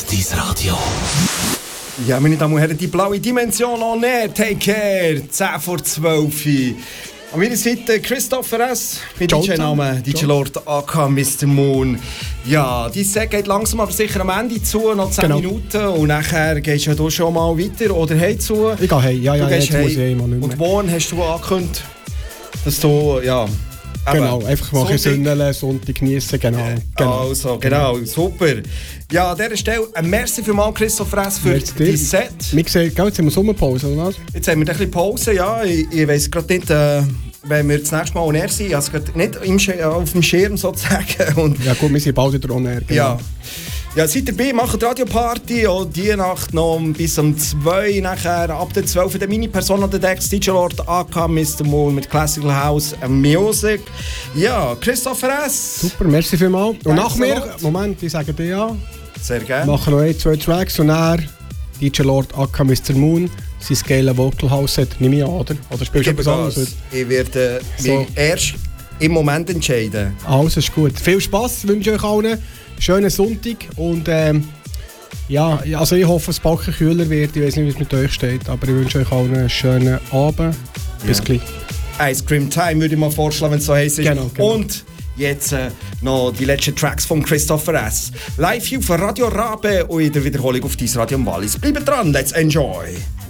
dein Radio. Ja, meine Damen und Herren, die blaue Dimension on air, take care, 10 vor 12. An meiner Seite Christopher S., mein DJ-Name, DJ Lord AK Mr. Moon. Ja, die Set geht langsam aber sicher am Ende zu, noch 10 Minuten. Und nachher gehst du ja schon mal weiter oder heimzu. Ich gehe heim, ja, jetzt muss ich heim. Und morgen hast du angekündigt, dass du, ja... Genau, einfach mal Sonntag, Sonntag genießen, genau. Also, genau, super. Ja, an dieser Stelle ein merci vielmals, Christopher S., für dein Set. Wir sehen, jetzt haben wir Sommerpause, oder was? Jetzt haben wir ein bisschen Pause, ja. Ich weiss gerade nicht, wenn wir das nächste Mal on air sind. Also nicht auf dem Schirm sozusagen. Und ja gut, wir sind bald wieder on air. Genau. Ja, seid dabei, macht Radioparty und die Nacht noch bis um 2, nachher ab der 12 der Mini-Person an der Decks, DJ Lord AK Mr. Moon mit Classical House Music. Ja, Christopher S. Super, merci vielmals. Und nach mir, Moment, ich sage dir ja. Sehr gerne. Machen noch 2 Tracks und dann DJ Lord AK Mr. Moon, sein geiles Vocal House Set, nehme ich an, oder? Oder spielst du etwas anderes? Ich werde mich erst im Moment entscheiden. Alles ist gut. Viel Spass, wünsche ich euch allen. Schönen Sonntag und ja, also ich hoffe, es bald kühler wird. Ich weiß nicht, wie es mit euch steht, aber ich wünsche euch allen einen schönen Abend. Bis gleich. Ice Cream Time würde ich mal vorschlagen, wenn es so heiß ist. Genau. Und jetzt noch die letzten Tracks von Christopher S. Live auf Radio Rabe und in der Wiederholung auf dein Radio im Wallis. Bleibt dran, let's enjoy!